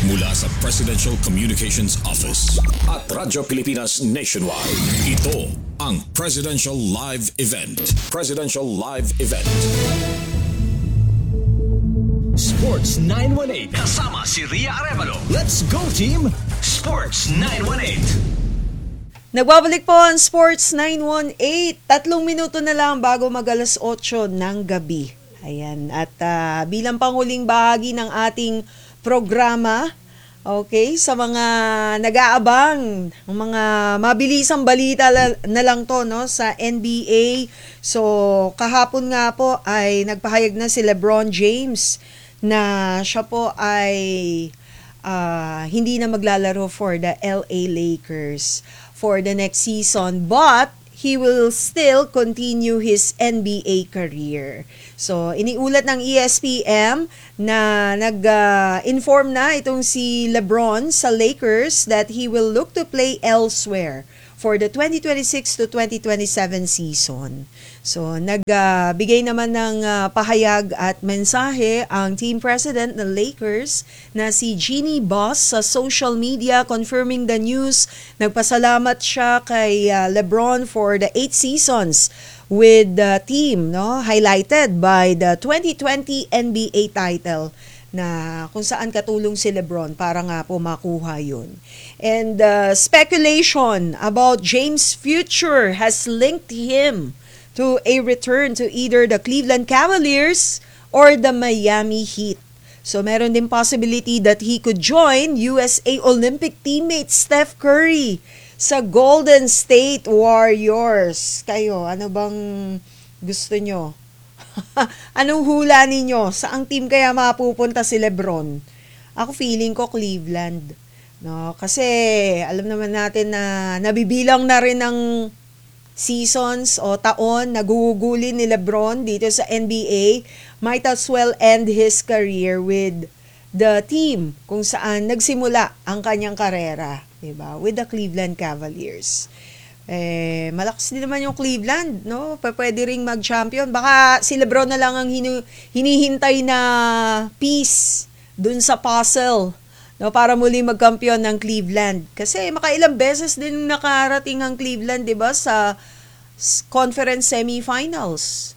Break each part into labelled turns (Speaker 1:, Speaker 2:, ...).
Speaker 1: Mula sa Presidential Communications Office at Radyo Pilipinas Nationwide, ito ang Presidential Live Event. Presidential Live Event.
Speaker 2: Sports 918 kasama si Ria Arevalo. Let's go team! Sports 918.
Speaker 3: Nagbabalik po ang Sports 918. 3 minuto na lang bago mag-alas 8 ng gabi. Ayan, at bilang panghuling bahagi ng ating programa, okay, sa mga nag-aabang, mga mabilisang balita na lang to, no, sa NBA. So, kahapon nga po ay nagpahayag na si LeBron James na siya po ay hindi na maglalaro for the LA Lakers for the next season, but he will still continue his NBA career. So, iniulat ng ESPN na nag-inform na itong si LeBron sa Lakers that he will look to play elsewhere for the 2026 to 2027 season. So, nagbigay naman ng pahayag at mensahe ang team president ng Lakers na si Jeanie Buss sa social media confirming the news. Nagpasalamat siya kay LeBron for the 8 seasons with the team, no, highlighted by the 2020 NBA title na kung saan katulong si LeBron para nga po makuha yun. And speculation about James' future has linked him to a return to either the Cleveland Cavaliers or the Miami Heat. So meron din possibility that he could join USA Olympic teammate Steph Curry sa Golden State Warriors. Kayo, ano bang gusto nyo? Anong hula ninyo? Saang team kaya mapupunta si LeBron? Ako feeling ko Cleveland. No, kasi alam naman natin na nabibilang na rin ng seasons o taon na gugugulin ni LeBron dito sa NBA. Might as well end his career with the team kung saan nagsimula ang kanyang karera, diba? With the Cleveland Cavaliers. Malakas din naman yung Cleveland, no? Pwede ring mag-champion. Baka si LeBron na lang ang hinihintay na piece dun sa puzzle, no, para muli magkampiyon ng Cleveland. Kasi makailang beses din nakarating ang Cleveland, 'di ba, sa conference semifinals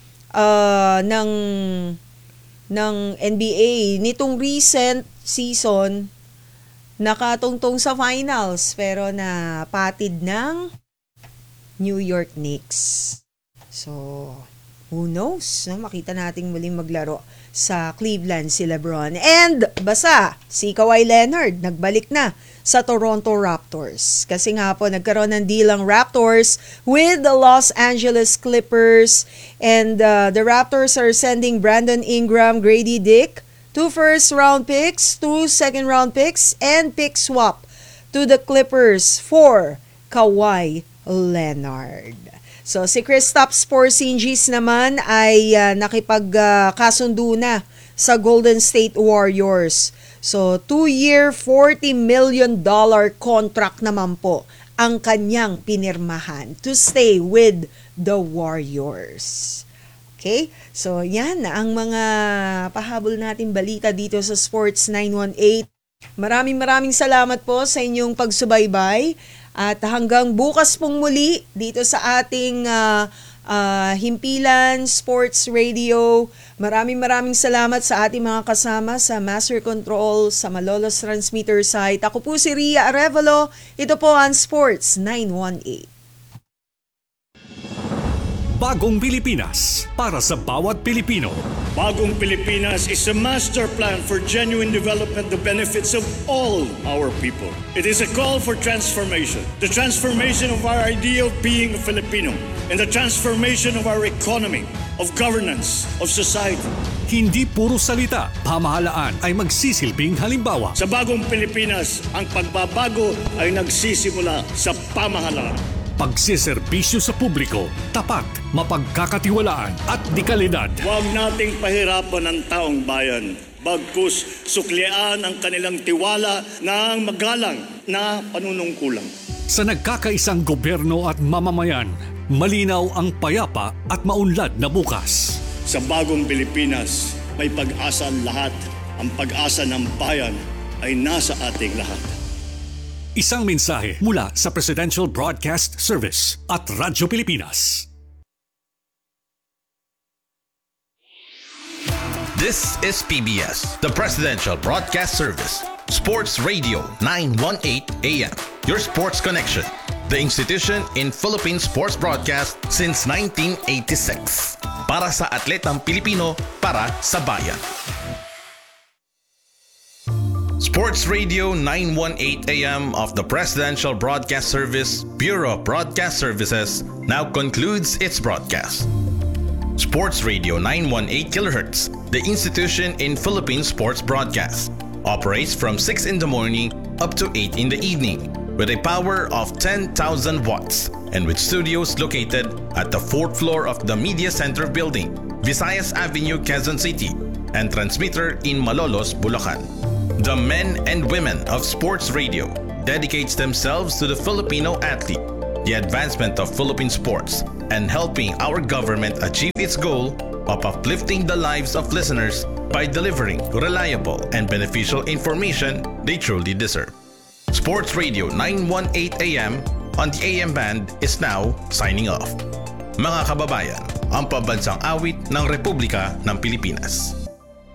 Speaker 3: ng NBA. Nitong recent season nakatungtong sa finals pero napatid ng New York Knicks. So, who knows? No? Makita nating muling maglaro sa Cleveland si LeBron. And basa, si Kawhi Leonard nagbalik na sa Toronto Raptors. Kasi nga po nagkaroon ng deal ang Raptors with the Los Angeles Clippers. And the Raptors are sending Brandon Ingram, Grady Dick, 2 first-round picks, 2 second-round picks, and pick swap to the Clippers for Kawhi Leonard. So, si Kristaps Porzingis naman ay nakipagkasundo na sa Golden State Warriors. So, 2-year, $40 million contract naman po ang kanyang pinirmahan to stay with the Warriors. Okay? So, yan ang mga pahabol nating balita dito sa Sports 918. Maraming salamat po sa inyong pagsubaybay. At hanggang bukas pong muli dito sa ating Himpilan Sports Radio. Maraming salamat sa ating mga kasama sa Master Control sa Malolos Transmitter Site. Ako po si Ria Arevalo. Ito po ang Sports 918.
Speaker 2: Bagong Pilipinas para sa bawat Pilipino.
Speaker 4: Bagong Pilipinas is a master plan for genuine development, the benefits of all our people. It is a call for transformation. The transformation of our idea of being a Filipino and the transformation of our economy, of governance, of society.
Speaker 2: Hindi puro salita, pamahalaan ay magsisilbing halimbawa.
Speaker 4: Sa Bagong Pilipinas, ang pagbabago ay nagsisimula sa pamahalaan.
Speaker 2: Pagsiservisyo sa publiko, tapat, mapagkakatiwalaan at dekalidad.
Speaker 4: Huwag nating pahirapan ang taong bayan. Bagkus suklian ang kanilang tiwala ng magalang na panunungkulan.
Speaker 2: Sa nagkakaisang gobyerno at mamamayan, malinaw ang payapa at maunlad na bukas.
Speaker 4: Sa Bagong Pilipinas, may pag-asa ang lahat, ang pag-asa ng bayan ay nasa ating lahat.
Speaker 2: Isang mensahe mula sa Presidential Broadcast Service at Radyo Pilipinas.
Speaker 5: This is PBS, the Presidential Broadcast Service. Sports Radio 918 AM. Your sports connection. The institution in Philippine sports broadcast since 1986. Para sa atletang Pilipino, para sa bayan. Sports Radio 918 AM of the Presidential Broadcast Service, Bureau of Broadcast Services, now concludes its broadcast. Sports Radio 918 kHz, the institution in Philippine sports broadcast, operates from 6 in the morning up to 8 in the evening with a power of 10,000 watts and with studios located at the 4th floor of the Media Center building, Visayas Avenue, Quezon City, and transmitter in Malolos, Bulacan. The men and women of Sports Radio dedicates themselves to the Filipino athlete, the advancement of Philippine sports, and helping our government achieve its goal of uplifting the lives of listeners by delivering reliable and beneficial information they truly deserve. Sports Radio 918 AM on the AM band is now signing off. Mga kababayan, ang pambansang awit ng Republika ng Pilipinas.